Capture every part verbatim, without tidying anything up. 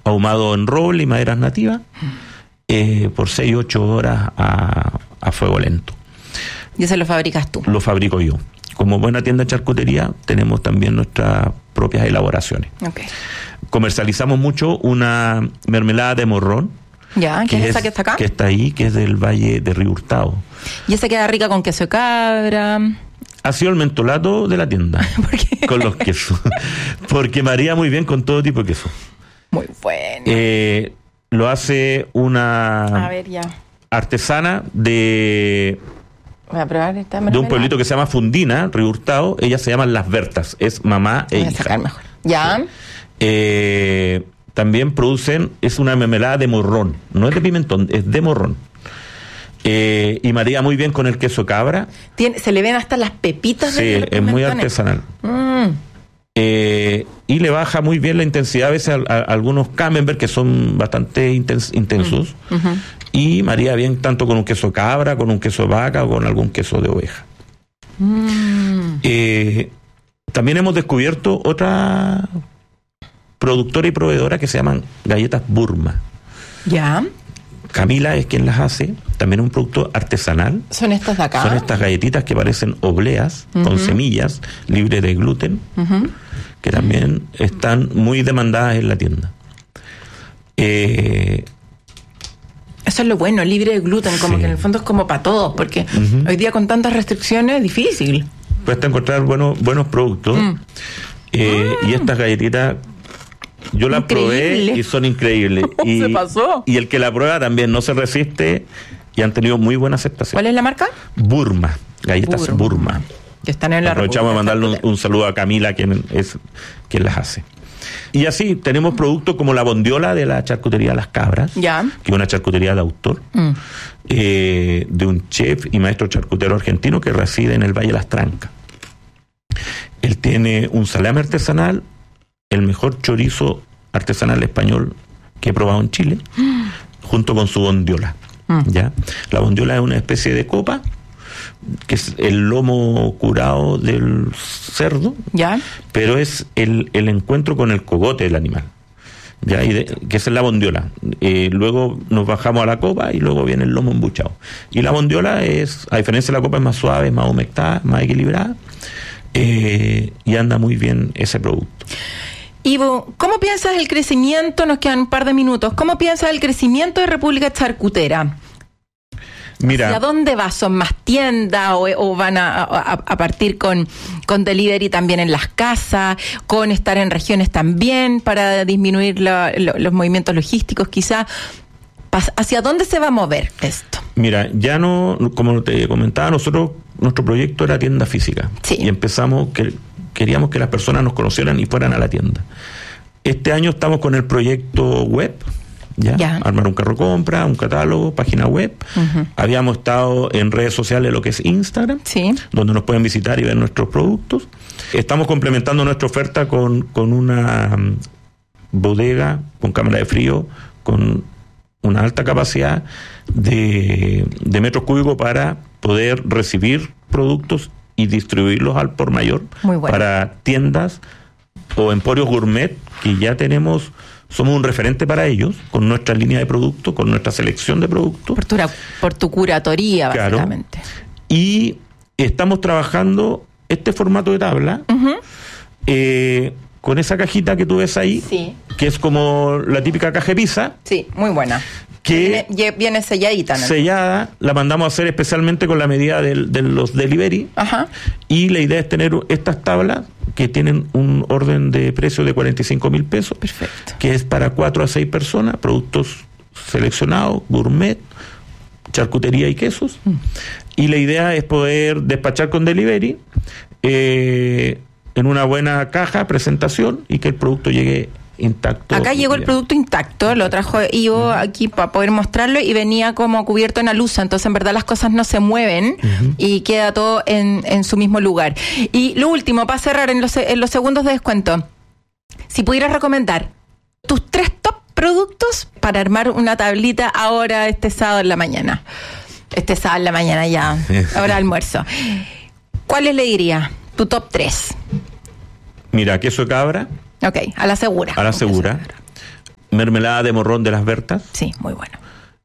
ahumado en roble y maderas nativas, eh, por seis a ocho horas a, a fuego lento. ¿Y eso lo fabricas tú? Lo fabrico yo. Como buena tienda de charcutería, tenemos también nuestras propias elaboraciones. Okay. Comercializamos mucho una mermelada de morrón. Ya, ¿qué es esa que está acá? Que está ahí, que es del Valle de Río Hurtado. ¿Y esa queda rica con queso de cabra? Ha sido el mentolato de la tienda. ¿Por qué? Con los quesos. Porque maría muy bien con todo tipo de queso. Muy bueno. Eh, lo hace una A ver, ya. artesana de... Voy a probar esta mermelada. de un pueblito que se llama Fundina, Río Hurtado. Ellas se llaman Las Bertas. Es mamá e Voy a hija. sacar mejor. Ya. Eh, también producen, es una mermelada de morrón. No es de pimentón, es de morrón. Eh, y maría muy bien con el queso cabra. Tiene, se le ven hasta las pepitas. Sí, de es muy artesanal. Mm. Eh, y le baja muy bien la intensidad a veces a, a, a algunos camembert que son bastante intens, intensos. Mm. Uh-huh. Y maría bien tanto con un queso cabra, con un queso vaca o con algún queso de oveja. Mm. Eh, también hemos descubierto otra productora y proveedora que se llaman galletas Burma. Ya. Camila es quien las hace, también es un producto artesanal. ¿Son estas de acá? Son estas galletitas que parecen obleas, uh-huh, con semillas, libres de gluten, uh-huh, que también están muy demandadas en la tienda. Eh, Eso es lo bueno, libre de gluten, como sí, que en el fondo es como para todos, porque uh-huh, hoy día con tantas restricciones es difícil. Puedes encontrar buenos, buenos productos, mm. Eh, mm. y estas galletitas yo las probé y son increíbles. Y, se pasó. Y el que la prueba también no se resiste y han tenido muy buena aceptación. ¿Cuál es la marca? Burma, galletas Burma. Burma. Que están en la Aprovechamos a mandarle un, un saludo a Camila, quien es quien las hace. Y así tenemos productos como la bondiola de la charcutería Las Cabras, ya, que es una charcutería de autor, mm. eh, de un chef y maestro charcutero argentino que reside en el Valle de Las Trancas. Él tiene un salame artesanal, el mejor chorizo artesanal español que he probado en Chile, mm. junto con su bondiola. Mm. ¿Ya? La bondiola es una especie de copa, que es el lomo curado del cerdo, ¿ya? Pero es el, el encuentro con el cogote del animal, ¿ya? Y de, que es la bondiola. Eh, luego nos bajamos a la copa y luego viene el lomo embuchado. Y la bondiola es, a diferencia de la copa, es más suave, más humectada, más equilibrada, eh, y anda muy bien ese producto. Ivo, ¿cómo piensas el crecimiento? Nos quedan un par de minutos. ¿Cómo piensas el crecimiento de República Charcutera? Mira, ¿hacia dónde va? ¿Son más tiendas o, o van a, a, a partir con, con delivery también en las casas, con estar en regiones también para disminuir la, lo, los movimientos logísticos quizá? ¿Hacia dónde se va a mover esto? Mira, ya no, como te comentaba, nosotros, nuestro proyecto era tienda física. Sí. Y empezamos, que queríamos que las personas nos conocieran y fueran a la tienda. Este año estamos con el proyecto web. ¿Ya? Ya. Armar un carro compra, un catálogo, página web. Uh-huh. Habíamos estado en redes sociales, lo que es Instagram, sí, donde nos pueden visitar y ver nuestros productos. Estamos complementando nuestra oferta con, con una um, bodega, con cámara de frío, con una alta capacidad de, de metros cúbicos para poder recibir productos y distribuirlos al por mayor. Muy bueno. Para tiendas o emporios gourmet que ya tenemos. Somos un referente para ellos, con nuestra línea de productos, con nuestra selección de productos. Por tu, por tu curatoría, claro, básicamente. Y estamos trabajando este formato de tabla, uh-huh, eh, con esa cajita que tú ves ahí, sí, que es como la típica caja de pizza. Sí, muy buena. Que viene, viene selladita, ¿no? Sellada, la mandamos a hacer especialmente con la medida de, de los delivery. Ajá. Y la idea es tener estas tablas que tienen un orden de precio de cuarenta y cinco mil pesos. Perfecto. Que es para cuatro a seis personas, productos seleccionados, gourmet, charcutería y quesos. Mm. Y la idea es poder despachar con delivery eh, en una buena caja, presentación, y que el producto llegue intacto. Acá llegó el producto intacto, lo trajo Ivo aquí para poder mostrarlo y venía como cubierto en alusa, entonces en verdad las cosas no se mueven, uh-huh, y queda todo en, en su mismo lugar. Y lo último, para cerrar en los, en los segundos de descuento, si pudieras recomendar tus tres top productos para armar una tablita ahora este sábado en la mañana, este sábado en la mañana ya, ahora de almuerzo, ¿cuáles le diría? Tu top tres. Mira, queso de cabra. Ok, a la segura. A la segura. mermelada de morrón de las Bertas. Sí, muy bueno.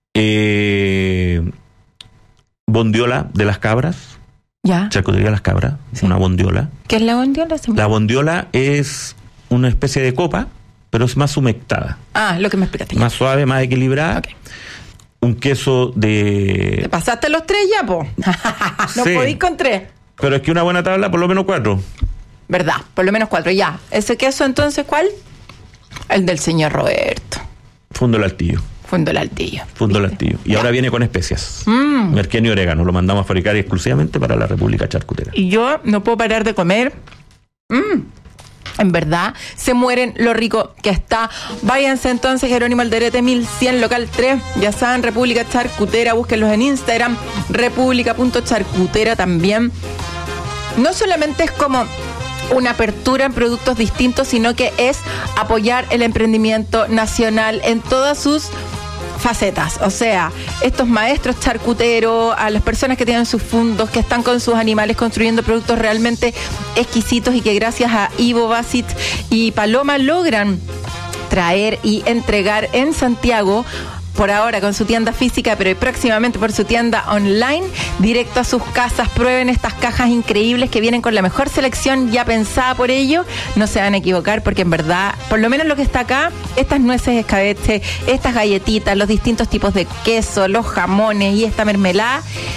Eh, bondiola de las Cabras. Ya. Charcutería de las Cabras, sí. Una bondiola. ¿Qué es la bondiola? La bondiola es una especie de copa, pero es más humectada. Ah, lo que me explicaste. Más suave, más equilibrada. Okay. Un queso de... ¿Te pasaste los tres ya, po? No sí. Podís con tres. Pero es que una buena tabla, por lo menos cuatro. ¿Verdad? Por lo menos cuatro, ya. ¿Ese queso entonces cuál? El del señor Roberto. Fundo el Altillo. Fundo el Altillo. Fundo el Altillo. Y ya. Ahora viene con especias. Mm. Merquén y orégano. Lo mandamos a fabricar exclusivamente para la República Charcutera. Y yo no puedo parar de comer. Mm. En verdad, se mueren lo rico que está. Váyanse entonces, Jerónimo Alderete, mil cien, local tres. Ya saben, República Charcutera. Búsquenlos en Instagram, república punto charcutera también. No solamente es como una apertura en productos distintos, sino que es apoyar el emprendimiento nacional en todas sus facetas. O sea, estos maestros charcuteros, a las personas que tienen sus fundos, que están con sus animales construyendo productos realmente exquisitos y que gracias a Ivo, Basit y Paloma logran traer y entregar en Santiago, por ahora con su tienda física, pero próximamente por su tienda online, directo a sus casas. Prueben estas cajas increíbles que vienen con la mejor selección ya pensada por ello. No se van a equivocar porque en verdad, por lo menos lo que está acá, estas nueces escabeche, estas galletitas, los distintos tipos de queso, los jamones y esta mermelada,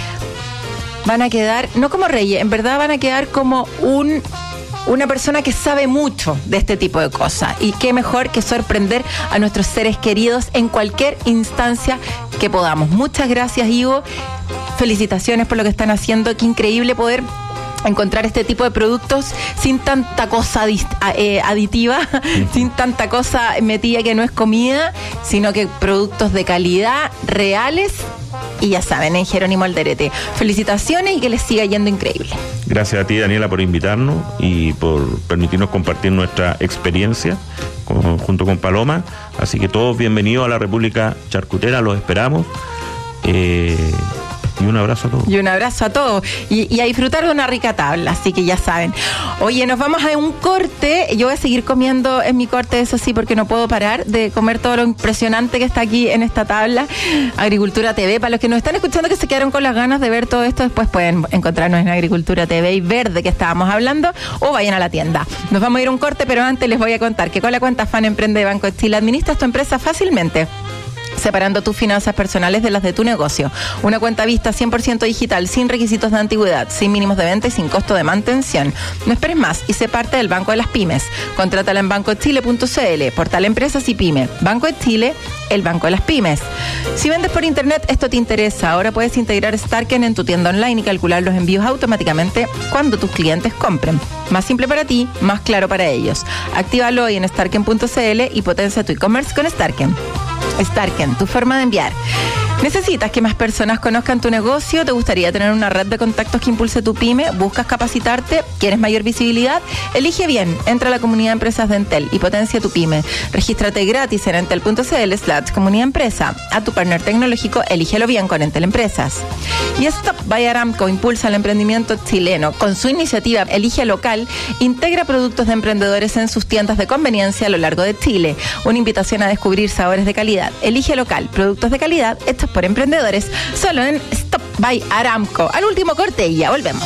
van a quedar, no como reyes, en verdad van a quedar como un... una persona que sabe mucho de este tipo de cosas. Y qué mejor que sorprender a nuestros seres queridos en cualquier instancia que podamos. Muchas gracias, Ivo. Felicitaciones por lo que están haciendo. Qué increíble poder encontrar este tipo de productos sin tanta cosa eh, aditiva, sin tanta cosa metida que no es comida, sino que productos de calidad, reales. Y ya saben, en Jerónimo Alderete. Felicitaciones y que les siga yendo increíble. Gracias a ti, Daniela, por invitarnos y por permitirnos compartir nuestra experiencia con, junto con Paloma. Así que todos bienvenidos a la República Charcutera, los esperamos. Eh, y un abrazo a todos. Y un abrazo a todos. Y, y a disfrutar de una rica tabla, así que ya saben. Oye, nos vamos a un corte. Yo voy a seguir comiendo en mi corte, eso sí, porque no puedo parar de comer todo lo impresionante que está aquí en esta tabla. Agricultura T V. Para los que nos están escuchando que se quedaron con las ganas de ver todo esto, después pueden encontrarnos en Agricultura T V y ver de qué estábamos hablando, o vayan a la tienda. Nos vamos a ir a un corte, pero antes les voy a contar que con la cuenta Fan Emprende de Banco de Chile administras tu empresa fácilmente, separando tus finanzas personales de las de tu negocio. Una cuenta vista cien por ciento digital, sin requisitos de antigüedad, sin mínimos de venta y sin costo de mantención. No esperes más y sé parte del Banco de las Pymes. Contrátala en banco de chile punto c l, portal Empresas y Pyme. Banco de Chile, el Banco de las Pymes. Si vendes por internet, esto te interesa. Ahora puedes integrar Starken en tu tienda online y calcular los envíos automáticamente cuando tus clientes compren. Más simple para ti, más claro para ellos. Actívalo hoy en starken punto c l y potencia tu e-commerce con Starken. Starken, tu forma de enviar. ¿Necesitas que más personas conozcan tu negocio? ¿Te gustaría tener una red de contactos que impulse tu pyme? ¿Buscas capacitarte? ¿Quieres mayor visibilidad? Elige bien. Entra a la comunidad de empresas de Entel y potencia tu pyme. Regístrate gratis en entel punto c l slash comunidad empresa. A tu partner tecnológico, elígelo bien con Entel Empresas. Y Stop by Aramco impulsa el emprendimiento chileno. Con su iniciativa Elige Local, integra productos de emprendedores en sus tiendas de conveniencia a lo largo de Chile. Una invitación a descubrir sabores de calidad. Elige Local, productos de calidad hechos por emprendedores, solo en Stop by Aramco. Al último corte y ya volvemos.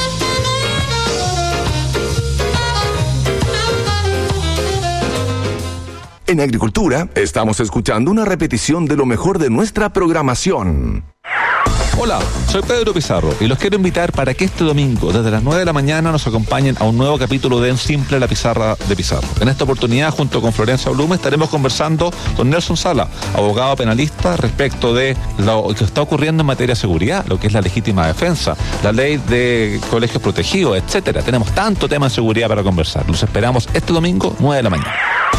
En Agricultura estamos escuchando una repetición de lo mejor de nuestra programación. Hola, soy Pedro Pizarro y los quiero invitar para que este domingo, desde las nueve de la mañana, nos acompañen a un nuevo capítulo de En Simple, la pizarra de Pizarro. En esta oportunidad, junto con Florencia Blume, estaremos conversando con Nelson Sala, abogado penalista, respecto de lo que está ocurriendo en materia de seguridad, lo que es la legítima defensa, la ley de colegios protegidos, etcétera. Tenemos tanto tema de seguridad para conversar. Los esperamos este domingo, nueve de la mañana.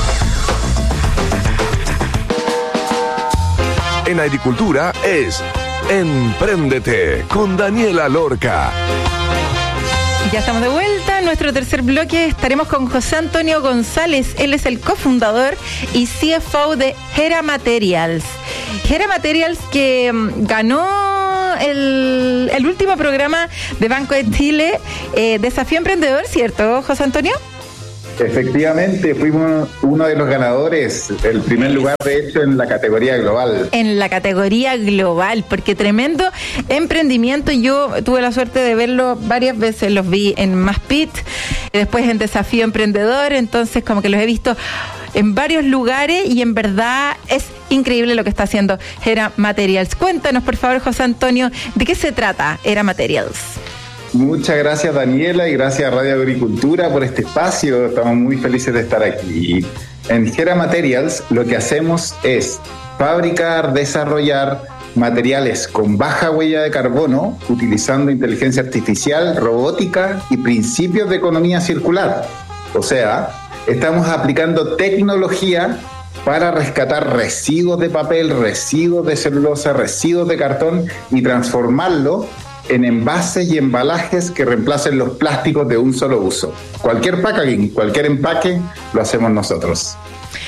En Agricultura es Empréndete con Daniela Lorca. Ya estamos de vuelta en nuestro tercer bloque. Estaremos con José Antonio González. Él es el cofundador y C F O de Gera Materials. Gera Materials que um, ganó el, el último programa de Banco de Chile, eh, Desafío Emprendedor, ¿cierto, José Antonio? Efectivamente, fuimos uno de los ganadores, el primer lugar de hecho en la categoría global. En la categoría global, porque tremendo emprendimiento. Yo tuve la suerte de verlo varias veces, los vi en Maspit, después en Desafío Emprendedor, entonces como que los he visto en varios lugares y en verdad es increíble lo que está haciendo Hera Materials. Cuéntanos por favor, José Antonio, ¿de qué se trata Hera Materials? Muchas gracias, Daniela, y gracias a Radio Agricultura por este espacio. Estamos muy felices de estar aquí. En Hera Materials lo que hacemos es fabricar, desarrollar materiales con baja huella de carbono utilizando inteligencia artificial, robótica y principios de economía circular. O sea, estamos aplicando tecnología para rescatar residuos de papel, residuos de celulosa, residuos de cartón y transformarlo en envases y embalajes que reemplacen los plásticos de un solo uso. Cualquier packaging, cualquier empaque, lo hacemos nosotros.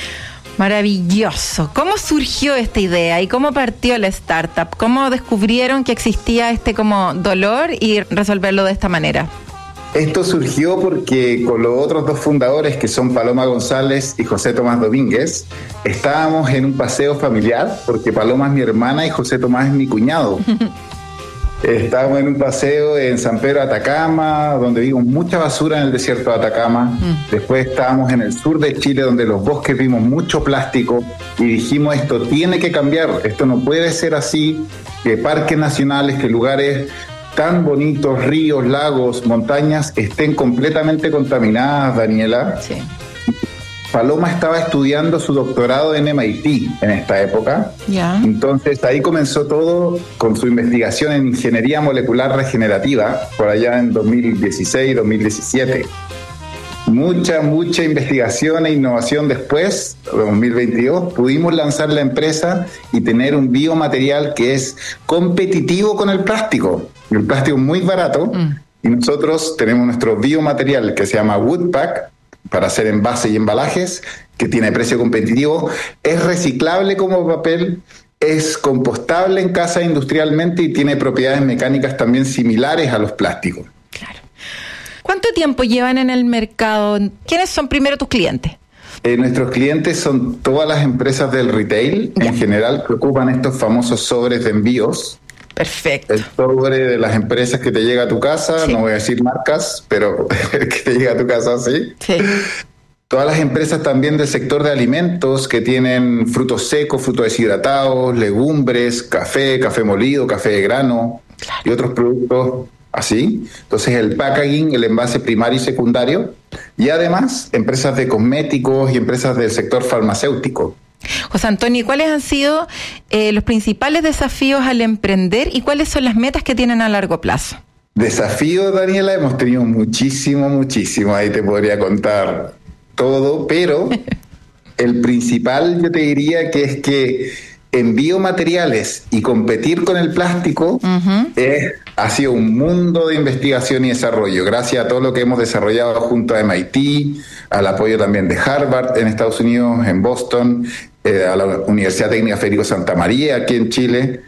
Maravilloso. ¿Cómo surgió esta idea y cómo partió la startup? ¿Cómo descubrieron que existía este como dolor y resolverlo de esta manera? Esto surgió porque con los otros dos fundadores, que son Paloma González y José Tomás Domínguez, estábamos en un paseo familiar, porque Paloma es mi hermana y José Tomás es mi cuñado. Estábamos en un paseo en San Pedro, Atacama, donde vimos mucha basura en el desierto de Atacama. Mm. Después estábamos en el sur de Chile, donde los bosques vimos mucho plástico y dijimos, esto tiene que cambiar, esto no puede ser así, que parques nacionales, que lugares tan bonitos, ríos, lagos, montañas, estén completamente contaminadas, Daniela. Sí. Paloma estaba estudiando su doctorado en M I T en esta época. Yeah. Entonces ahí comenzó todo con su investigación en ingeniería molecular regenerativa, por allá en dos mil dieciséis, dos mil diecisiete. Mucha, mucha investigación e innovación después, dos mil veintidós, pudimos lanzar la empresa y tener un biomaterial que es competitivo con el plástico. El plástico es muy barato mm. y nosotros tenemos nuestro biomaterial que se llama Woodpack, para hacer envases y embalajes, que tiene precio competitivo, es reciclable como papel, es compostable en casa industrialmente y tiene propiedades mecánicas también similares a los plásticos. Claro. ¿Cuánto tiempo llevan en el mercado? ¿Quiénes son primero tus clientes? Eh, nuestros clientes son todas las empresas del retail, ya. En general, que ocupan estos famosos sobres de envíos. Perfecto. El sobre de las empresas que te llega a tu casa, sí. No voy a decir marcas, pero que te llega a tu casa, sí. Sí. Todas las empresas también del sector de alimentos que tienen frutos secos, frutos deshidratados, legumbres, café, café molido, café de grano, claro. Y otros productos así. Entonces el packaging, el envase primario y secundario, y además empresas de cosméticos y empresas del sector farmacéutico. José Antonio, ¿cuáles han sido eh, los principales desafíos al emprender y cuáles son las metas que tienen a largo plazo? Desafíos, Daniela, hemos tenido muchísimo, muchísimo. Ahí te podría contar todo, pero el principal yo te diría que es que en biomateriales y competir con el plástico uh-huh. es, ha sido un mundo de investigación y desarrollo, gracias a todo lo que hemos desarrollado junto a M I T, al apoyo también de Harvard en Estados Unidos, en Boston, eh, a la Universidad Técnica Federico Santa María aquí en Chile.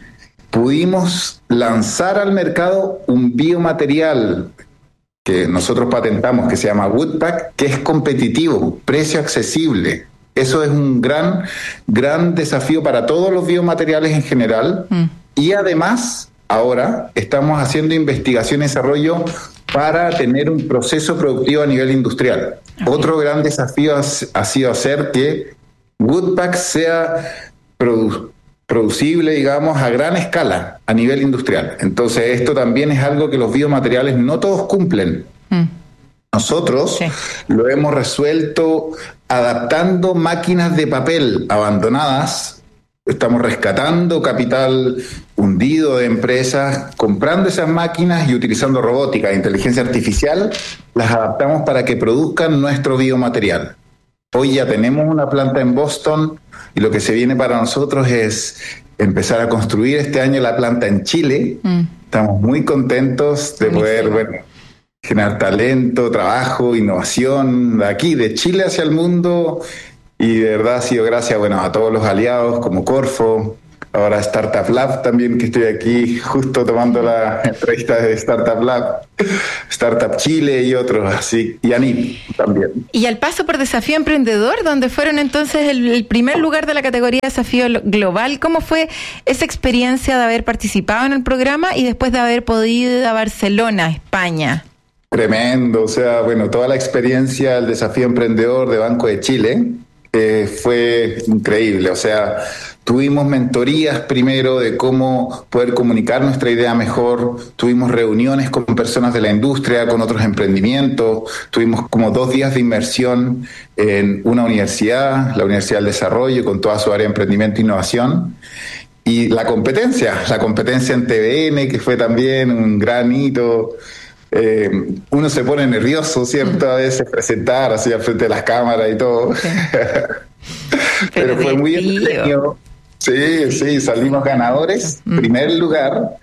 Pudimos lanzar al mercado un biomaterial que nosotros patentamos, que se llama Woodpack, que es competitivo, precio accesible. Eso es un gran, gran desafío para todos los biomateriales en general. Mm. Y además, ahora estamos haciendo investigación y desarrollo para tener un proceso productivo a nivel industrial. Okay. Otro gran desafío ha, ha sido hacer que Woodpack sea produ- producible, digamos, a gran escala a nivel industrial. Entonces, esto también es algo que los biomateriales no todos cumplen. Mm. Nosotros sí. lo hemos resuelto adaptando máquinas de papel abandonadas. Estamos rescatando capital hundido de empresas, comprando esas máquinas y utilizando robótica e inteligencia artificial, las adaptamos para que produzcan nuestro biomaterial. Hoy ya tenemos una planta en Boston y lo que se viene para nosotros es empezar a construir este año la planta en Chile. Mm. Estamos muy contentos de poder, bueno, generar talento, trabajo, innovación de aquí, de Chile hacia el mundo, y de verdad ha sido gracias, bueno, a todos los aliados como Corfo, ahora Startup Lab también, que estoy aquí justo tomando la entrevista de Startup Lab, Startup Chile y otros, así, y ANIP también. Y al paso por Desafío Emprendedor, donde fueron entonces el, el primer lugar de la categoría Desafío Global, ¿cómo fue esa experiencia de haber participado en el programa y después de haber podido ir a Barcelona, España? Tremendo, o sea, bueno, toda la experiencia del Desafío Emprendedor de Banco de Chile eh, fue increíble, o sea, tuvimos mentorías primero de cómo poder comunicar nuestra idea mejor, tuvimos reuniones con personas de la industria, con otros emprendimientos, tuvimos como dos días de inmersión en una universidad, la Universidad del Desarrollo, con toda su área de emprendimiento e innovación. Y la competencia, la competencia en T V N, que fue también un gran hito. Eh, uno se pone nervioso, ¿cierto? A veces presentar así al frente de las cámaras y todo. Sí. Pero, Pero fue muy entretenido. Sí, sí, salimos ganadores, mm. primer lugar,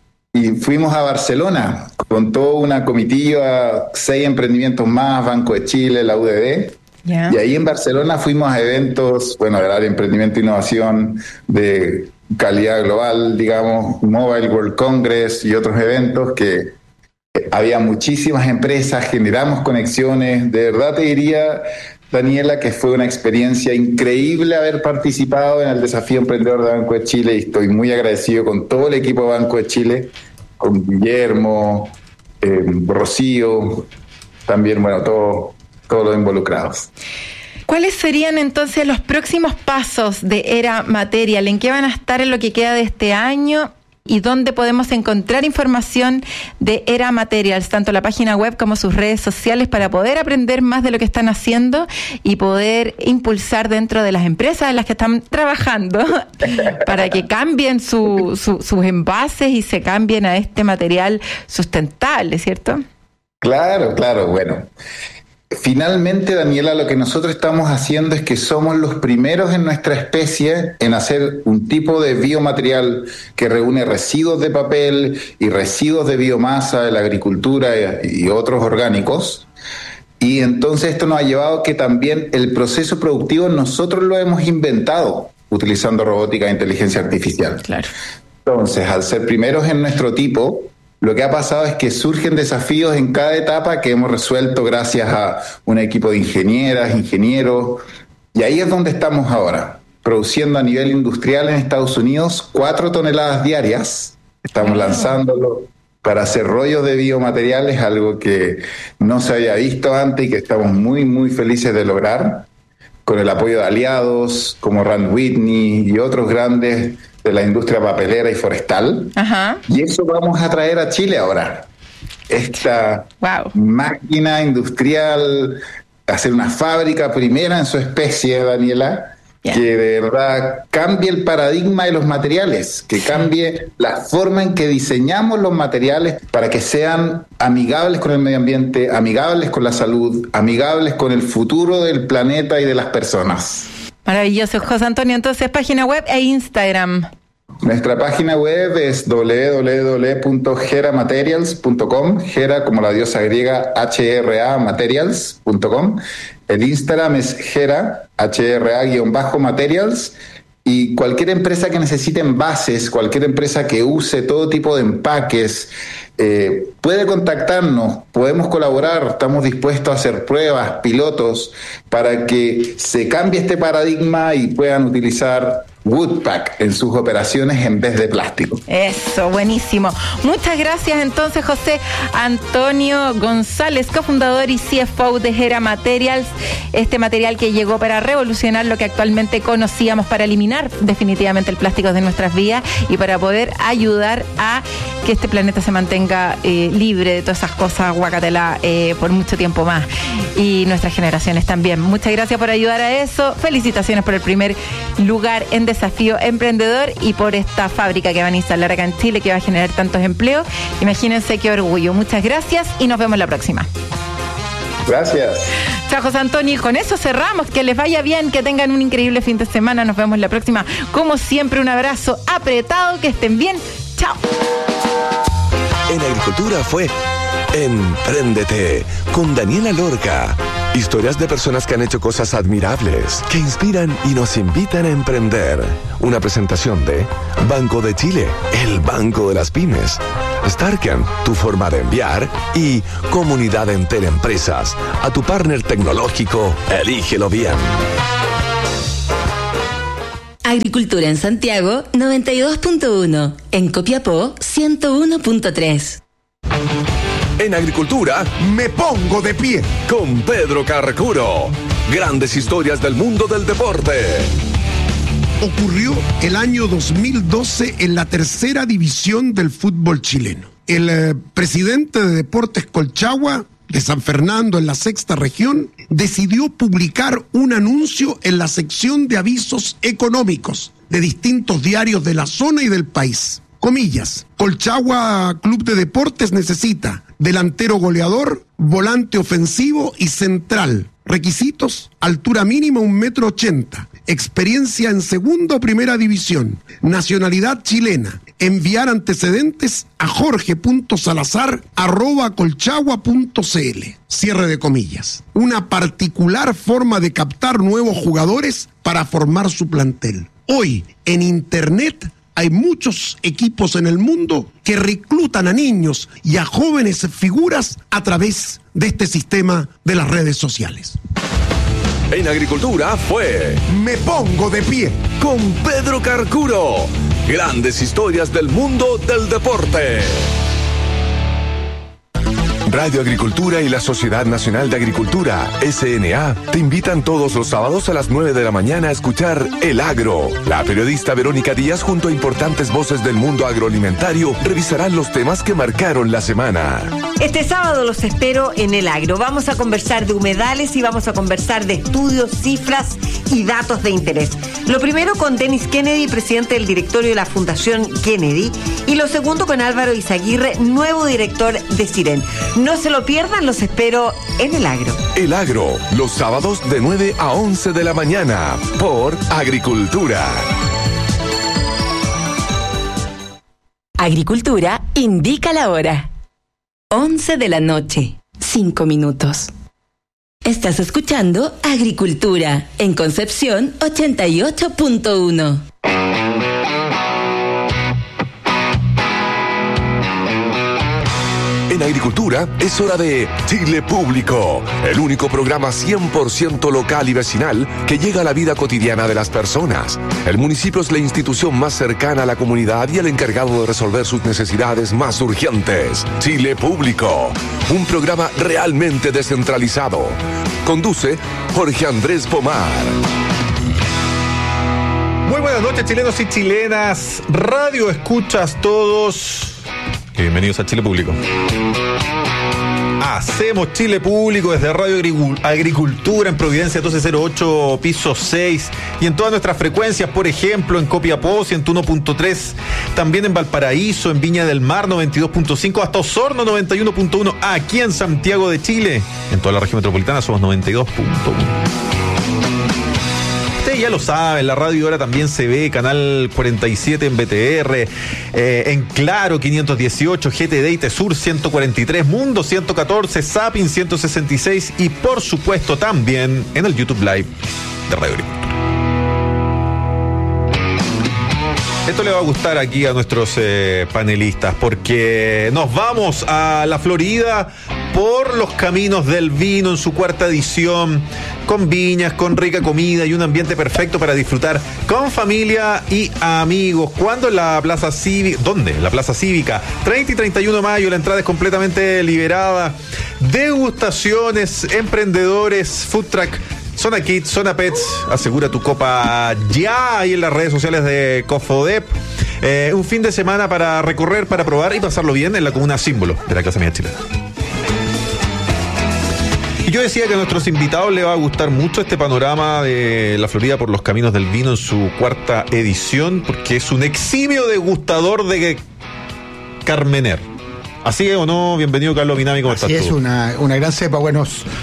y fuimos a Barcelona con toda una comitiva, seis emprendimientos más, Banco de Chile, la U D B. Yeah. Y ahí en Barcelona fuimos a eventos, bueno, del área de emprendimiento e innovación de calidad global, digamos, Mobile World Congress y otros eventos que había muchísimas empresas, generamos conexiones. De verdad te diría, Daniela, que fue una experiencia increíble haber participado en el Desafío Emprendedor de Banco de Chile, y estoy muy agradecido con todo el equipo de Banco de Chile, con Guillermo, eh, Rocío, también, bueno, todo, todos los involucrados. ¿Cuáles serían entonces los próximos pasos de Era Material? ¿En qué van a estar en lo que queda de este año? ¿Y dónde podemos encontrar información de Era Materials, tanto la página web como sus redes sociales, para poder aprender más de lo que están haciendo y poder impulsar dentro de las empresas en las que están trabajando para que cambien su, su, sus envases y se cambien a este material sustentable, ¿cierto? Claro, claro, bueno. Finalmente, Daniela, lo que nosotros estamos haciendo es que somos los primeros en nuestra especie en hacer un tipo de biomaterial que reúne residuos de papel y residuos de biomasa de la agricultura y otros orgánicos. Y entonces esto nos ha llevado a que también el proceso productivo nosotros lo hemos inventado utilizando robótica e inteligencia artificial. Claro. Entonces, al ser primeros en nuestro tipo, lo que ha pasado es que surgen desafíos en cada etapa que hemos resuelto gracias a un equipo de ingenieras, ingenieros, y ahí es donde estamos ahora, produciendo a nivel industrial en Estados Unidos cuatro toneladas diarias. Estamos lanzándolo para hacer rollos de biomateriales, algo que no se había visto antes y que estamos muy, muy felices de lograr, con el apoyo de aliados como Rand Whitney y otros grandes de la industria papelera y forestal. Ajá. Y eso vamos a traer a Chile ahora. Esta wow. máquina industrial, hacer una fábrica primera en su especie, Daniela, yeah. que de verdad cambie el paradigma de los materiales, que cambie la forma en que diseñamos los materiales para que sean amigables con el medio ambiente, amigables con la salud, amigables con el futuro del planeta y de las personas. Maravilloso, José Antonio. Entonces, página web e Instagram. Nuestra página web es doble u doble u doble u punto gera materials punto com, Gera como la diosa griega, H R A materials punto com. El Instagram es Gera, H R A-materials. Y cualquier empresa que necesite envases, cualquier empresa que use todo tipo de empaques, eh, puede contactarnos, podemos colaborar, estamos dispuestos a hacer pruebas, pilotos, para que se cambie este paradigma y puedan utilizar Woodpack en sus operaciones en vez de plástico. Eso, buenísimo. Muchas gracias entonces, José Antonio González, cofundador y C F O de Gera Materials, este material que llegó para revolucionar lo que actualmente conocíamos, para eliminar definitivamente el plástico de nuestras vidas y para poder ayudar a que este planeta se mantenga eh, libre de todas esas cosas guacatela eh, por mucho tiempo más, y nuestras generaciones también. Muchas gracias por ayudar a eso. Felicitaciones por el primer lugar en Desafío Emprendedor y por esta fábrica que van a instalar acá en Chile, que va a generar tantos empleos. Imagínense qué orgullo. Muchas gracias y nos vemos la próxima. Gracias. Chao, José Antonio. Y con eso cerramos. Que les vaya bien, que tengan un increíble fin de semana. Nos vemos la próxima. Como siempre, un abrazo apretado. Que estén bien. Chao. En Agricultura fue Empréndete con Daniela Lorca. Historias de personas que han hecho cosas admirables, que inspiran y nos invitan a emprender. Una presentación de Banco de Chile, el banco de las pymes. Starken, tu forma de enviar. Y Comunidad Entel Empresas. A tu partner tecnológico, elígelo bien. Agricultura en Santiago, noventa y dos punto uno. En Copiapó, ciento uno punto tres. En Agricultura, me pongo de pie con Pedro Carcuro. Grandes historias del mundo del deporte. Ocurrió el año dos mil doce en la tercera división del fútbol chileno. El eh, presidente de Deportes Colchagua, de San Fernando, en la sexta región, decidió publicar un anuncio en la sección de avisos económicos de distintos diarios de la zona y del país. Comillas, Colchagua Club de Deportes necesita delantero goleador, volante ofensivo y central. Requisitos, altura mínima un metro ochenta, experiencia en segunda o primera división, nacionalidad chilena, enviar antecedentes a jorge.salazar arroba colchagua punto cl. Cierre de comillas. Una particular forma de captar nuevos jugadores para formar su plantel. Hoy, en Internet, hay muchos equipos en el mundo que reclutan a niños y a jóvenes figuras a través de este sistema de las redes sociales. En Agricultura fue Me pongo de pie con Pedro Carcuro. Grandes historias del mundo del deporte. Radio Agricultura y la Sociedad Nacional de Agricultura, S N A, te invitan todos los sábados a las nueve de la mañana a escuchar El Agro. La periodista Verónica Díaz, junto a importantes voces del mundo agroalimentario, revisarán los temas que marcaron la semana. Este sábado los espero en El Agro. Vamos a conversar de humedales y vamos a conversar de estudios, cifras y datos de interés. Lo primero con Dennis Kennedy, presidente del directorio de la Fundación Kennedy, y lo segundo con Álvaro Izaguirre, nuevo director de Siren. No se lo pierdan, los espero en El Agro. El Agro, los sábados de nueve a once de la mañana, por Agricultura. Agricultura indica la hora. once de la noche, cinco minutos. Estás escuchando Agricultura, en Concepción ochenta y ocho punto uno. En Agricultura es hora de Chile Público, el único programa cien por ciento local y vecinal que llega a la vida cotidiana de las personas. El municipio es la institución más cercana a la comunidad y el encargado de resolver sus necesidades más urgentes. Chile Público, un programa realmente descentralizado. Conduce Jorge Andrés Pomar. Muy buenas noches, chilenos y chilenas. Radio escuchas todos. Y bienvenidos a Chile Público. Hacemos Chile Público desde Radio Agricultura en Providencia doce cero ocho, piso seis, y en todas nuestras frecuencias, por ejemplo, en Copiapó ciento uno punto tres, también en Valparaíso, en Viña del Mar noventa y dos punto cinco, hasta Osorno noventa y uno punto uno, aquí en Santiago de Chile, en toda la región metropolitana somos noventa y dos punto uno. Ustedes ya lo saben, la radio ahora también se ve, canal cuarenta y siete en B T R, eh, en Claro quinientos dieciocho, G T D y Tesur ciento cuarenta y tres, Mundo ciento catorce, Zapping ciento sesenta y seis y por supuesto también en el YouTube Live de Radio Agricultura. Esto le va a gustar aquí a nuestros eh, panelistas porque nos vamos a la Florida por los caminos del vino en su cuarta edición, con viñas, con rica comida y un ambiente perfecto para disfrutar con familia y amigos. ¿Cuándo? En la Plaza Cívica. ¿Dónde? La Plaza Cívica. treinta y treinta y uno de mayo, la entrada es completamente liberada. Degustaciones, emprendedores, food truck, Zona Kids, Zona Pets, asegura tu copa ya ahí en las redes sociales de Cofodep. Eh, un fin de semana para recorrer, para probar y pasarlo bien en la comuna símbolo de la clase media chilena. Y yo decía que a nuestros invitados les va a gustar mucho este panorama de la Florida por los caminos del vino en su cuarta edición, porque es un eximio degustador de Carmener. ¿Así es o no? Bienvenido, Carlos Minami, ¿cómo Así estás es, tú? una, una gran cepa. Buenos,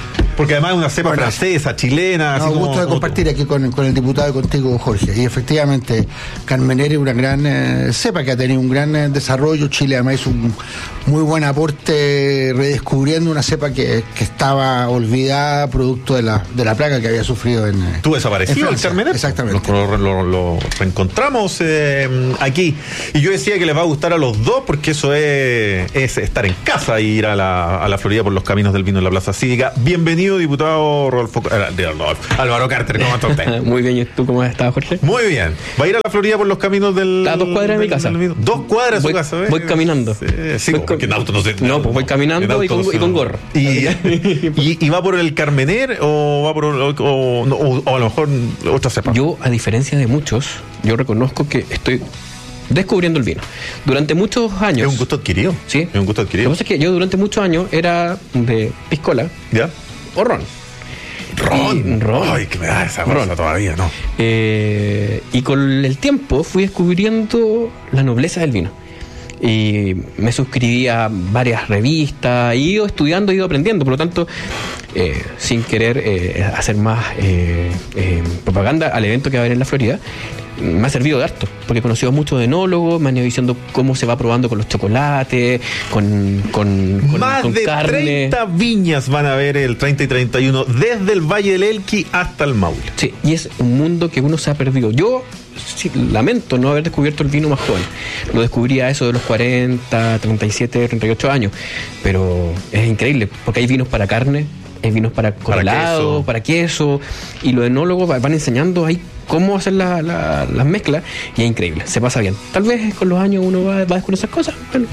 Porque además es una cepa bueno, francesa, chilena. No, así gusto como, de compartir aquí con, con el diputado y contigo, Jorge. Y efectivamente, Carmenere es una gran eh, cepa que ha tenido un gran eh, desarrollo. Chile además hizo un muy buen aporte redescubriendo una cepa que, que estaba olvidada producto de la, de la plaga que había sufrido en. Tú desaparecido el Carmenere. Exactamente. Lo, lo, lo reencontramos eh, aquí. Y yo decía que les va a gustar a los dos porque eso es, es estar en casa e ir a la, a la Florida por los caminos del vino en la Plaza Cívica. Bienvenido, diputado Rodolfo, eh, Álvaro Carter, ¿cómo está usted? Muy bien, ¿y tú cómo has estado, Jorge? Muy bien. ¿Va a ir a la Florida por los caminos del... A dos cuadras de mi casa. Del, dos cuadras de voy, su casa, ¿eh? Voy caminando. Sí, sí voy porque en auto no se... No, pues voy caminando y con, y con gorro. ¿Y, y, ¿Y va por el Carmenere o va por... O, o, o, o a lo mejor otra cepa? Yo, a diferencia de muchos, yo reconozco que estoy descubriendo el vino. Durante muchos años... Es un gusto adquirido. Sí. Es un gusto adquirido. Lo que pasa es que yo durante muchos años era de piscola. ¿Ya? O ron. Ron. Y, ron. Ay, que me da esa cosa todavía, ¿no? Eh, y con el tiempo fui descubriendo la nobleza del vino. Y me suscribí a varias revistas, he ido estudiando, he ido aprendiendo, por lo tanto, eh, sin querer eh, hacer más eh, eh, propaganda al evento que va a haber en la Florida, me ha servido de harto, porque he conocido a muchos enólogos, me han ido diciendo cómo se va probando con los chocolates, con, con, con, Más con de carne. treinta viñas van a ver el treinta y treinta y uno, desde el Valle del Elqui hasta el Maule. Sí, y es un mundo que uno se ha perdido. Yo sí, lamento no haber descubierto el vino más joven. Lo descubrí a eso de los cuarenta, treinta y siete, treinta y ocho años. Pero es increíble, porque hay vinos para carne, hay vinos para helado, para, para queso, y los enólogos van enseñando ahí cómo hacer la, la, las mezclas, y es increíble, se pasa bien. Tal vez con los años uno va, va a descubrir esas cosas. Bueno.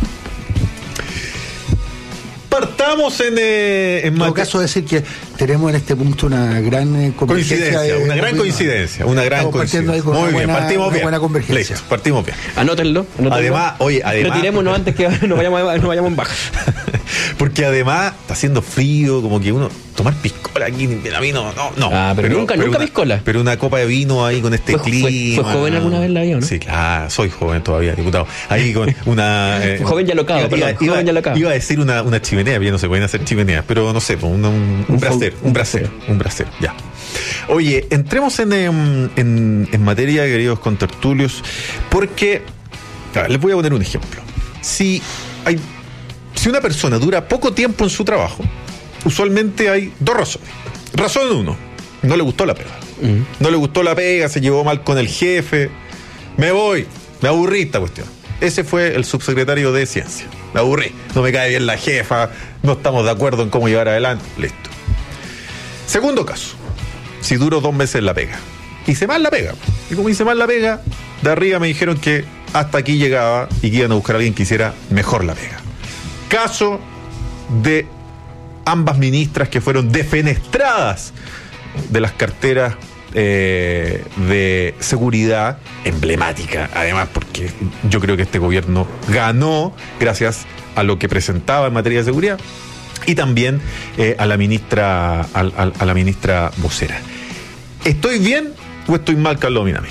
Partamos en, eh, en En todo caso, decir que tenemos en este punto una gran eh, coincidencia, de, una gran coincidencia, una gran Estamos partiendo coincidencia. ahí con Muy una bien, buena, partimos una bien. buena convergencia. Listo, partimos bien. Anótenlo. anótenlo. Además, oye, además. Retirémonos antes que nos vayamos, nos vayamos en baja. Porque además está haciendo frío, como que uno tomar piscola aquí, a mí no, no, no. Ah, pero, pero nunca, pero nunca una, piscola. Pero una copa de vino ahí con este fue, clima. Fue, ¿Fue joven alguna vez la vio, no? Sí, claro, soy joven todavía, diputado. Ahí con una... Eh, joven ya locado, iba, perdón, iba, joven ya locado. Iba a decir una, una chimenea, pero ya no se pueden hacer chimeneas, pero no sé, un, un, un, un brasero, un brasero, un brasero, ya. Oye, entremos en, en, en materia, queridos contertulios, porque, a ver, les voy a poner un ejemplo. Si hay... Si una persona dura poco tiempo en su trabajo, usualmente hay dos razones. Razón uno, no le gustó la pega. Uh-huh. No le gustó la pega, se llevó mal con el jefe. Me voy, me aburrí esta cuestión. Ese fue el subsecretario de Ciencia. Me aburrí, no me cae bien la jefa, no estamos de acuerdo en cómo llevar adelante. Listo. Segundo caso, si duro dos meses en la pega. Hice mal la pega. Y como hice mal la pega, de arriba me dijeron que hasta aquí llegaba y que iban a buscar a alguien que hiciera mejor la pega. Caso de ambas ministras que fueron defenestradas de las carteras eh, de seguridad emblemática, además porque yo creo que este gobierno ganó gracias a lo que presentaba en materia de seguridad, y también eh, a la ministra a, a, a la ministra vocera. ¿Estoy bien o estoy mal, Carlos Minami?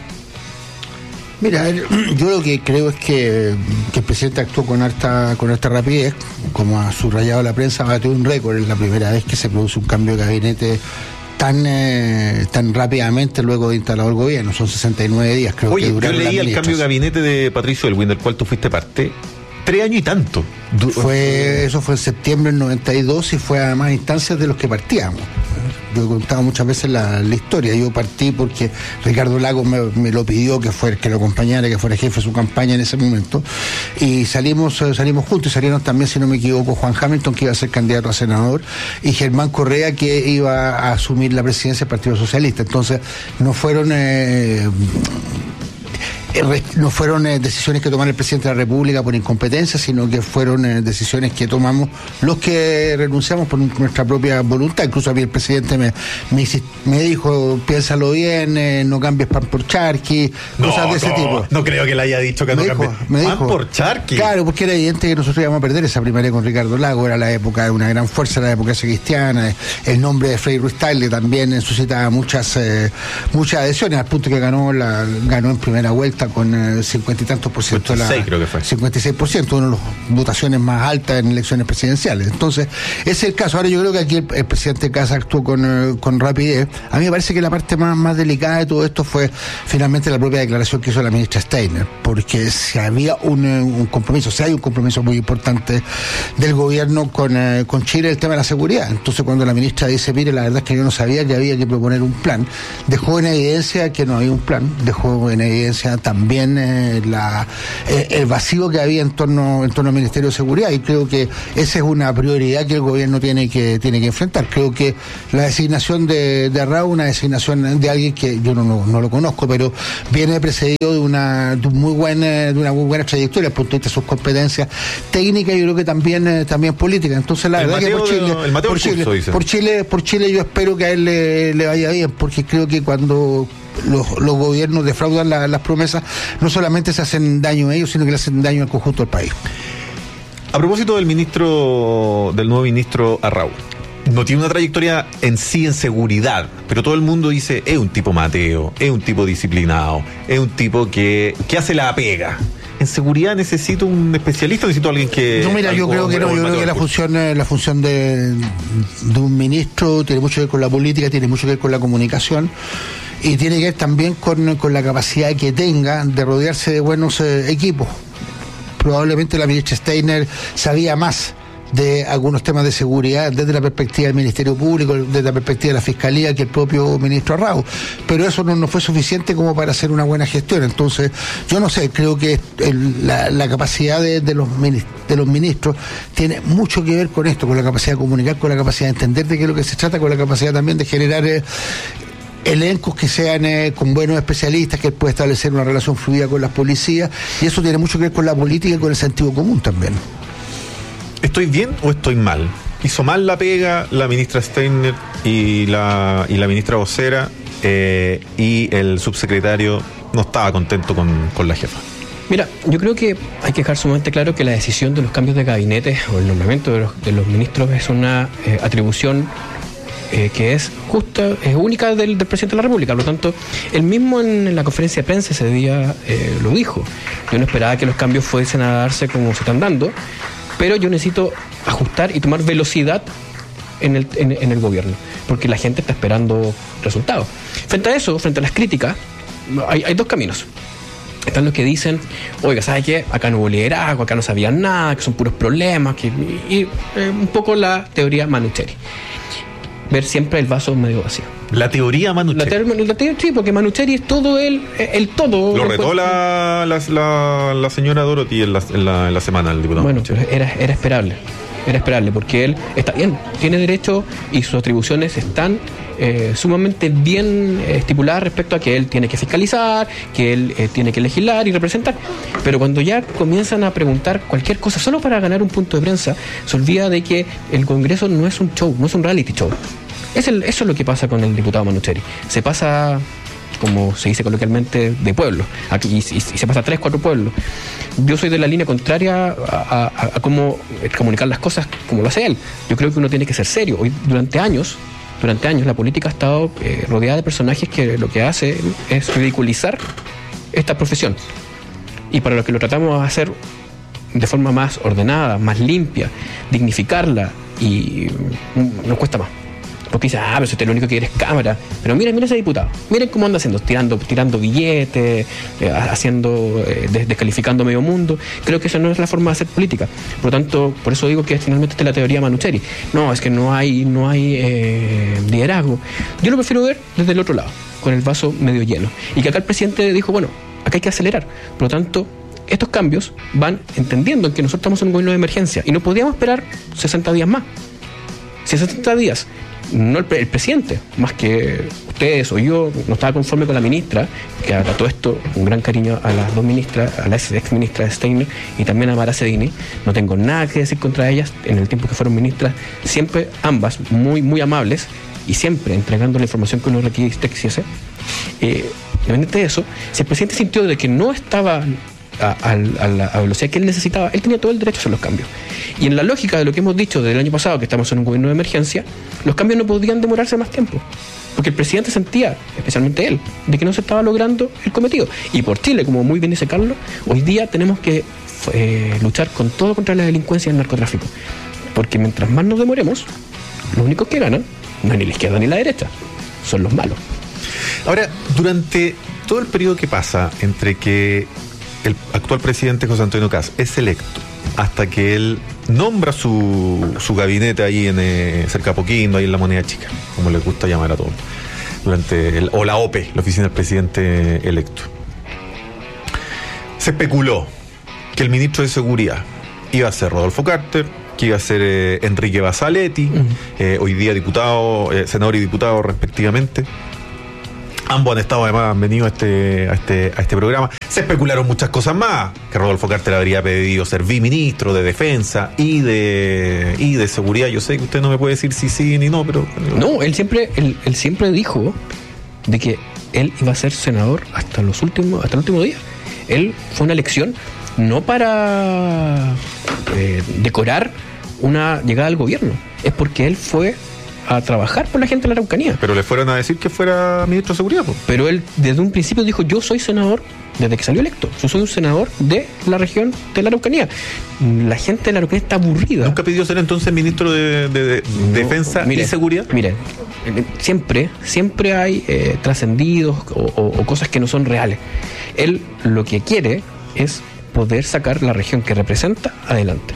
Mira, yo lo que creo es que, que el presidente actuó con harta, con harta rapidez, como ha subrayado la prensa, batió un récord, es la primera vez que se produce un cambio de gabinete tan eh, tan rápidamente luego de instalado el gobierno, son sesenta y nueve días, creo. Oye, que duraron yo leí el cambio de gabinete de Patricio Elwin, del cual tú fuiste parte, tres años y tanto. Fue, eso fue en septiembre del noventa y dos y fue además instancias de los que partíamos. Yo he contado muchas veces la, la historia. Yo partí porque Ricardo Lagos me, me lo pidió que fuera, que lo acompañara, que fuera jefe de su campaña en ese momento. Y salimos, salimos juntos, y salieron también, si no me equivoco, Juan Hamilton, que iba a ser candidato a senador, y Germán Correa, que iba a asumir la presidencia del Partido Socialista. Entonces, no fueron eh, no fueron eh, decisiones que tomó el presidente de la República por incompetencia, sino que fueron eh, decisiones que tomamos los que renunciamos por nuestra propia voluntad. Incluso a mí el presidente me, me, me dijo, piénsalo bien, eh, no cambies pan por charqui, no, cosas de ese no, tipo. No creo que le haya dicho que me no dijo, cambies me pan dijo, por charqui. Claro, porque era evidente que nosotros íbamos a perder esa primaria con Ricardo Lagos, era la época de una gran fuerza, la época cristiana, el nombre de Frei Ruiz Tagle también suscitaba muchas, eh, muchas adhesiones, al punto que ganó, la, ganó en primera vuelta promesa con el cincuenta y tantos por ciento de la, creo que fue. cincuenta y seis por ciento, una de las votaciones más altas en elecciones presidenciales. Entonces, ese es el caso. Ahora yo creo que aquí el, el presidente Kast actuó con, eh, con rapidez. A mí me parece que la parte más, más delicada de todo esto fue finalmente la propia declaración que hizo la ministra Steiner, porque si había un, un compromiso, si hay un compromiso muy importante del gobierno con, eh, con Chile, el tema de la seguridad. Entonces, cuando la ministra dice, mire, la verdad es que yo no sabía que había que proponer un plan, dejó en evidencia que no había un plan, dejó en evidencia también eh, la, eh, el vacío que había en torno, en torno al Ministerio de Seguridad, y creo que esa es una prioridad que el gobierno tiene que, tiene que enfrentar. Creo que la designación de, de Arrau, una designación de alguien que yo no, no, no lo conozco, pero viene precedido de una, de un muy buen, de una muy buena trayectoria desde el punto de vista de sus competencias técnicas, y yo creo que también, eh, también políticas. Entonces la el verdad Mateo que por Chile, de, el Mateo por, Chile curso, por Chile, por Chile yo espero que a él le, le vaya bien, porque creo que cuando los, los gobiernos defraudan la, las promesas, no solamente se hacen daño a ellos, sino que le hacen daño al conjunto del país. A propósito del ministro, del nuevo ministro Arrau, no tiene una trayectoria en sí en seguridad, pero todo el mundo dice, es un tipo Mateo, es un tipo disciplinado, es un tipo que, que hace la pega. ¿En seguridad necesito un especialista o necesito alguien que...? No, mira, yo creo que no, yo creo que la función, la función de, de un ministro tiene mucho que ver con la política, tiene mucho que ver con la comunicación, y tiene que ver también con, con la capacidad que tenga de rodearse de buenos eh, equipos. Probablemente la ministra Steiner sabía más de algunos temas de seguridad desde la perspectiva del Ministerio Público, desde la perspectiva de la Fiscalía, que el propio ministro Arrau, pero eso no, no fue suficiente como para hacer una buena gestión. Entonces, yo no sé, creo que el, la, la capacidad de, de, los de los ministros tiene mucho que ver con esto, con la capacidad de comunicar, con la capacidad de entender de qué es lo que se trata, con la capacidad también de generar eh, elencos que sean eh, con buenos especialistas, que pueda establecer una relación fluida con las policías, y eso tiene mucho que ver con la política y con el sentido común también. ¿Estoy bien o estoy mal? Hizo mal la pega la ministra Steiner y la, y la ministra vocera, eh, y el subsecretario no estaba contento con, con la jefa. Mira, yo creo que hay que dejar sumamente claro que la decisión de los cambios de gabinete o el nombramiento de los, de los ministros es una eh, atribución eh, que es justa, es única del, del presidente de la República. Por lo tanto, él mismo en, en la conferencia de prensa ese día eh, lo dijo. Yo no esperaba que los cambios fuesen a darse como se están dando, pero yo necesito ajustar y tomar velocidad en el, en, en el gobierno, porque la gente está esperando resultados. Frente a eso, frente a las críticas, hay, hay dos caminos. Están los que dicen, oiga, ¿sabe qué? Acá no hubo liderazgo, acá no sabían nada, que son puros problemas, que, y, y eh, un poco la teoría Manucheri. Ver siempre el vaso medio vacío. La teoría Manucheri. La, te, la teoría, sí, porque Manucheri es todo el, el todo. Lo retó la, la, la, la señora Dorothy en la, en la, en la semana, el diputado. Bueno, pero era, era esperable. Era esperable, porque él está bien, tiene derecho y sus atribuciones están eh, sumamente bien eh, estipuladas respecto a que él tiene que fiscalizar, que él eh, tiene que legislar y representar. Pero cuando ya comienzan a preguntar cualquier cosa solo para ganar un punto de prensa, se olvida de que el Congreso no es un show, no es un reality show. Es el, eso es lo que pasa con el diputado Manucheri. Se pasa, como se dice coloquialmente, de pueblo. Aquí, y, y, y se pasa a tres, cuatro pueblos. Yo soy de la línea contraria a, a, a cómo comunicar las cosas como lo hace él. Yo creo que uno tiene que ser serio. Hoy, durante años, durante años, la política ha estado eh, rodeada de personajes que lo que hace es ridiculizar esta profesión. Y para los que lo tratamos de hacer de forma más ordenada, más limpia, dignificarla, y mm, nos cuesta más. Porque dice, ah, pero si usted lo único que quiere es cámara. Pero miren, miren ese diputado. Miren cómo anda haciendo, tirando, tirando billetes, eh, haciendo, eh, des- descalificando medio mundo. Creo que esa no es la forma de hacer política. Por lo tanto, por eso digo que finalmente esta es la teoría Manucheri. No, es que no hay, no hay eh, liderazgo. Yo lo prefiero ver desde el otro lado, con el vaso medio lleno. Y que acá el presidente dijo, bueno, acá hay que acelerar. Por lo tanto, estos cambios van entendiendo que nosotros estamos en un gobierno de emergencia y no podíamos esperar sesenta días más. sesenta días. No el, el presidente, más que ustedes o yo, no estaba conforme con la ministra, que a todo esto, un gran cariño a las dos ministras, a la ex ministra Steiner y también a Mara Cedini. No tengo nada que decir contra ellas en el tiempo que fueron ministras, siempre ambas muy, muy amables y siempre entregando la información que uno requisiese. Eh, independientemente de eso, si el presidente sintió de que no estaba A, a, a la a velocidad que él necesitaba, él tenía todo el derecho a hacer los cambios. Y en la lógica de lo que hemos dicho desde el año pasado, que estamos en un gobierno de emergencia, los cambios no podían demorarse más tiempo. porque el presidente sentía, especialmente él, de que no se estaba logrando el cometido. Y por Chile, como muy bien dice Carlos, hoy día tenemos que eh, luchar con todo contra la delincuencia y el narcotráfico, porque mientras más nos demoremos, los únicos que ganan no es ni la izquierda ni la derecha, son los malos. Ahora, durante todo el periodo que pasa entre que el actual presidente José Antonio Kast es electo hasta que él nombra su, su gabinete ahí en eh, cerca de Apoquindo, ahí en la Moneda Chica, como les gusta llamar a todos, durante el, o la O P E, la oficina del presidente electo, se especuló que el ministro de Seguridad iba a ser Rodolfo Carter, que iba a ser eh, Enrique Basaletti, uh-huh. eh, hoy día diputado, eh, senador y diputado respectivamente. Ambos han estado, además, han venido a este, a este, a este programa. Se especularon muchas cosas más, que Rodolfo Carter habría pedido ser viceministro de Defensa y de y de Seguridad. Yo sé que usted no me puede decir si sí ni no, pero... No, él siempre, él, él siempre dijo de que él iba a ser senador hasta los últimos, hasta el último día. Él fue una elección no para eh, decorar una llegada al gobierno, es porque él fue a trabajar por la gente de la Araucanía. Pero le fueron a decir que fuera ministro de Seguridad, pues. Pero él desde un principio dijo: yo soy senador desde que salió electo. Yo soy un senador de la región de la Araucanía. La gente de la Araucanía está aburrida. ¿Nunca pidió ser entonces ministro de, de, de no, Defensa mire, y Seguridad? Mire, siempre, siempre hay eh, trascendidos o, o, o cosas que no son reales. Él lo que quiere es poder sacar la región que representa adelante.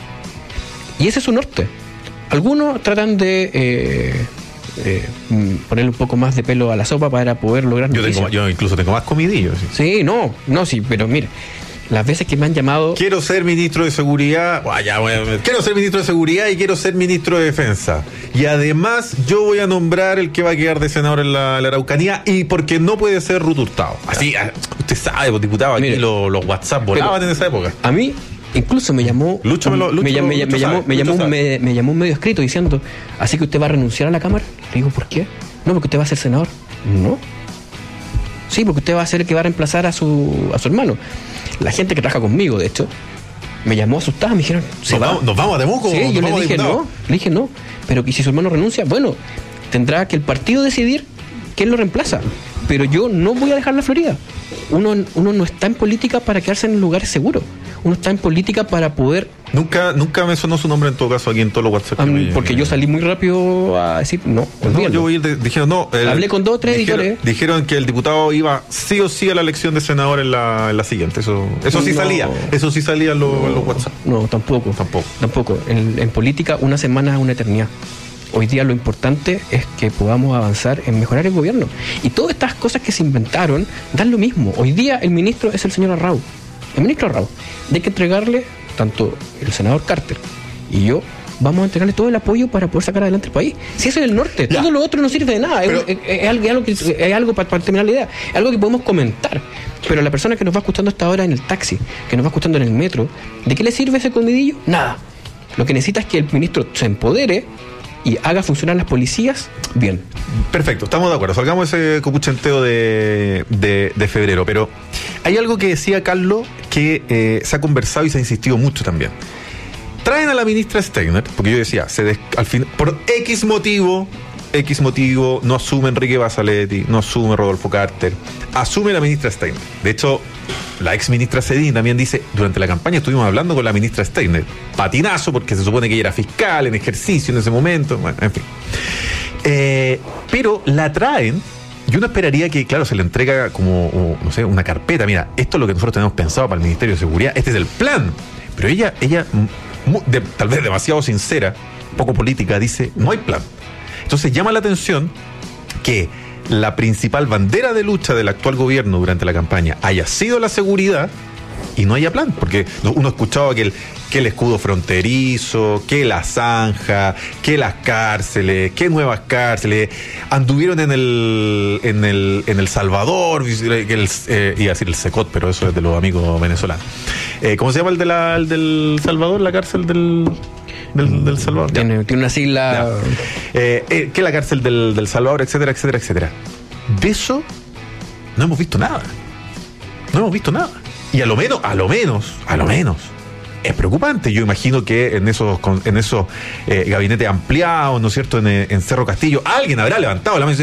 Y ese es su norte. Algunos tratan de eh, eh, ponerle un poco más de pelo a la sopa para poder lograr yo, tengo, yo incluso tengo más comidillos. Sí. sí, no, no, sí, pero mire, las veces que me han llamado... Quiero ser ministro de Seguridad, vaya, bueno, quiero ser ministro de Seguridad y quiero ser ministro de Defensa. Y además yo voy a nombrar el que va a quedar de senador en la, la Araucanía, y porque no puede ser Ruth Hurtado. Así, usted sabe, pues, diputado, aquí mire, los, los WhatsApp volaban en esa época. A mí... Incluso me llamó Lucho me, lo, Lucho, me, me, me, llamó, me, llamó, me, me llamó un medio escrito diciendo: ¿así que usted va a renunciar a la Cámara? Le digo: ¿por qué? No, porque usted va a ser senador. No. Sí, porque usted va a ser el que va a reemplazar a su a su hermano. La gente que trabaja conmigo, de hecho, me llamó asustada, me dijeron: ¿se ¿Nos, va? Vamos, ¿Nos vamos a Temuco? Sí, yo le dije no, le dije no. Pero ¿y si su hermano renuncia? Bueno, tendrá que el partido decidir quién lo reemplaza. Pero yo no voy a dejar la Florida. Uno, uno no está en política para quedarse en lugares seguros. Uno está en política para poder... Nunca nunca me sonó su nombre en todo caso aquí en todos los WhatsApp. Um, porque yo salí muy rápido a decir no. No, yo voy a ir de, dijeron no. El, Hablé con dos o tres dijeron, editores. Dijeron que el diputado iba sí o sí a la elección de senador en la, en la siguiente. Eso eso sí no, salía. Eso sí salía en los, no, en los WhatsApp. No, tampoco. Tampoco. Tampoco. En, en política una semana es una eternidad. Hoy día lo importante es que podamos avanzar en mejorar el gobierno. Y todas estas cosas que se inventaron dan lo mismo. Hoy día el ministro es el señor Arrau. El ministro Arrau. Hay que entregarle, tanto el senador Carter y yo, vamos a entregarle todo el apoyo para poder sacar adelante el país. Si eso es el norte, ya. Todo lo otro no sirve de nada. Pero, es, es, es, algo, es algo, que, es algo para, para terminar la idea. Es algo que podemos comentar. Pero la persona que nos va escuchando hasta ahora en el taxi, que nos va escuchando en el metro, ¿de qué le sirve ese comidillo? Nada. Lo que necesita es que el ministro se empodere y haga funcionar las policías bien. Perfecto, estamos de acuerdo. Salgamos ese copuchenteo de, de, de febrero. Pero hay algo que decía Carlos que eh, se ha conversado y se ha insistido mucho también. Traen a la ministra Steiner, porque yo decía, se des, al fin, por X motivo, X motivo, no asume Enrique Basaletti, no asume Rodolfo Carter, asume la ministra Steiner. De hecho, la ex ministra Cedini también dice: durante la campaña estuvimos hablando con la ministra Steiner. Patinazo, porque se supone que ella era fiscal en ejercicio en ese momento. Bueno, en fin. Eh, pero la traen, y uno esperaría que, claro, se le entrega como, no sé, una carpeta. Mira, esto es lo que nosotros tenemos pensado para el Ministerio de Seguridad. Este es el plan. Pero ella, ella de, tal vez demasiado sincera, poco política, dice: no hay plan. Entonces llama la atención que la principal bandera de lucha del actual gobierno durante la campaña haya sido la seguridad y no haya plan, porque uno escuchaba que el, que el escudo fronterizo, que la zanja, que las cárceles, que nuevas cárceles, anduvieron en el en el, en el Salvador, que el, eh, iba a decir el Secot, pero eso es de los amigos venezolanos. Eh, ¿Cómo se llama el de la, el del Salvador, la cárcel del... Del, del Salvador? Tiene, tiene una sigla. Eh, eh, que la cárcel del, del Salvador, etcétera, etcétera, etcétera. De eso no hemos visto nada. No hemos visto nada. Y a lo menos, a lo menos, a lo menos, es preocupante. Yo imagino que en esos, en esos eh, gabinetes ampliados, ¿no es cierto?, en, en Cerro Castillo, alguien habrá levantado la mano y dice: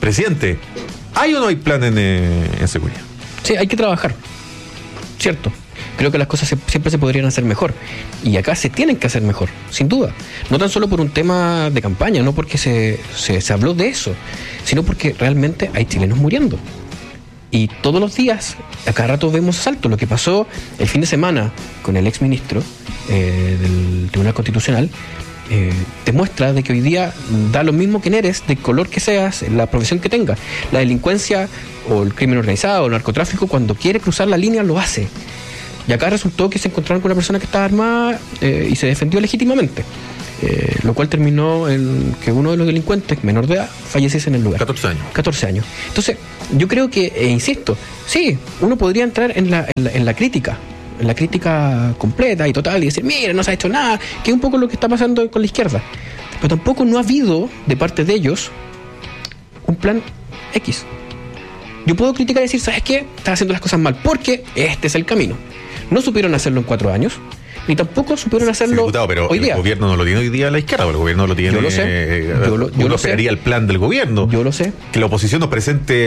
presidente, ¿hay o no hay plan en, eh, en seguridad? Sí, hay que trabajar, cierto. Creo que las cosas se, siempre se podrían hacer mejor. Y acá se tienen que hacer mejor, sin duda. No tan solo por un tema de campaña, no porque se, se, se habló de eso, sino porque realmente hay chilenos muriendo. Y todos los días, a cada rato vemos asaltos. Lo que pasó el fin de semana con el exministro eh, del Tribunal Constitucional eh, demuestra de que hoy día da lo mismo que eres, de color que seas, la profesión que tengas. La delincuencia o el crimen organizado o el narcotráfico, cuando quiere cruzar la línea, lo hace. Y acá resultó que se encontraron con una persona que estaba armada eh, y se defendió legítimamente. Eh, lo cual terminó en que uno de los delincuentes, menor de edad, falleciese en el lugar. catorce años. catorce años. Entonces, yo creo que, eh, insisto, sí, uno podría entrar en la, en la, en la crítica, en la crítica completa y total, y decir, mira, no se ha hecho nada, que es un poco lo que está pasando con la izquierda. Pero tampoco no ha habido, de parte de ellos, un plan X. Yo puedo criticar y decir, ¿sabes qué? Estás haciendo las cosas mal, porque este es el camino. No supieron hacerlo en cuatro años, ni tampoco supieron hacerlo sí, diputado, pero hoy día. El gobierno no lo tiene hoy día a la izquierda, el gobierno lo tiene. Yo lo sé. Eh, yo lo, yo uno lo esperaría sé. el plan del gobierno. Yo lo sé. Que la oposición nos presente